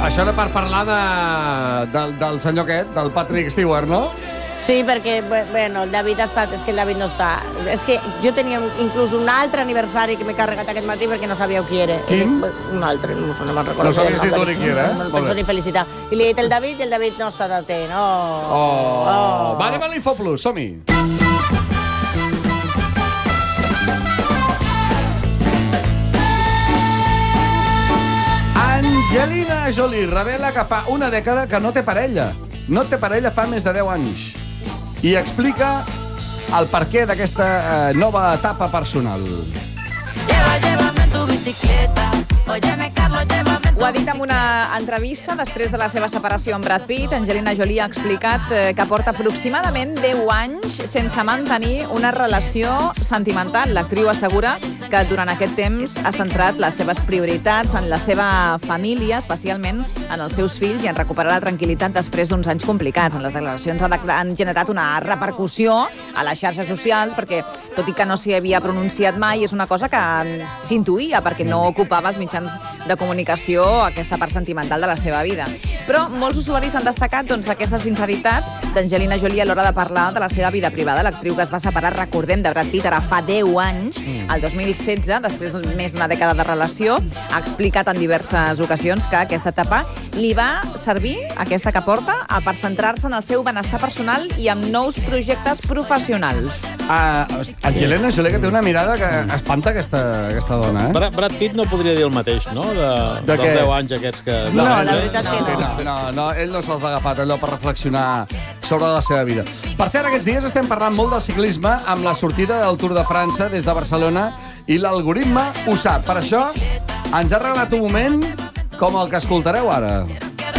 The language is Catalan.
Això era per parlar del senyor aquest, del Patrick Stewart, no? Sí, perquè, bueno, el David ha estat... És que el David no està. És que jo tenia inclús un altre aniversari que m'he carregat aquest matí perquè no sabíeu qui era. Quin? Un altre, no me'n recordo. No sabies ni tu ni qui era, No penso ni felicitar. I li he dit el David i el David no està d'atent. Oh. Va, anem a l'Infoplus, som-hi. Angelina Jolie revela que fa una dècada que no té parella. No té parella fa més de 10 anys. I explica el perquè d'aquesta nova etapa personal. Llévame en tu bicicleta. Óyeme, Carlos, llévame en tu Ho ha dit en una entrevista després de la seva separació amb Brad Pitt. Angelina Jolie ha explicat que porta aproximadament 10 anys sense mantenir una relació sentimental. L'actriu assegura que durant aquest temps ha centrat les seves prioritats en la seva família, especialment en els seus fills, i en recuperar la tranquil·litat després d'uns anys complicats. En les declaracions han generat una repercussió a les xarxes socials perquè, tot i que no s'hi havia pronunciat mai, és una cosa que s'intuïa perquè no ocupava els mitjans de comunicació aquesta part sentimental de la seva vida. Però molts usuaris han destacat aquesta sinceritat d'Angelina Jolie a l'hora de parlar de la seva vida privada. L'actriu que es va separar, recordem, de Brad Pitt ara fa 10 anys, el 2016, després de més d'una dècada de relació, ha explicat en diverses ocasions que aquesta etapa li va servir, aquesta que porta, per centrar-se en el seu benestar personal i en nous projectes professionals. Angelina Jolie, que té una mirada que espanta aquesta dona, eh? Brad Pitt no podria dir el mateix, no? Dels 10 anys aquests que... No, la veritat és que No, ell no se'ls ha agafat, allò per reflexionar sobre la seva vida. Per cert, aquests dies estem parlant molt del ciclisme amb la sortida del Tour de França des de Barcelona i l'algoritme ho sap. Per això ens ha regalat un moment com el que escoltareu ara.